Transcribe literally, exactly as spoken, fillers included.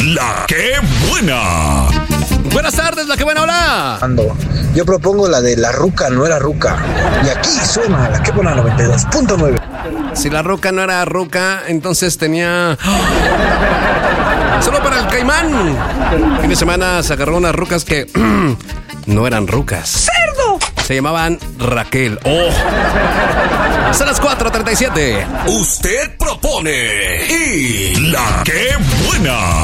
La que buena. Buenas tardes, La que buena, hola. Yo propongo la de La Ruca no era ruca. Y aquí suena La que buena noventa y dos punto nueve. Si la ruca no era ruca, entonces tenía... Solo para el Caimán. Fin de semana se agarró unas rucas que no eran rucas. ¡Cerdo! Se llamaban Raquel. ¡Oh! Son las cuatro treinta y siete. Usted propone y La que buena.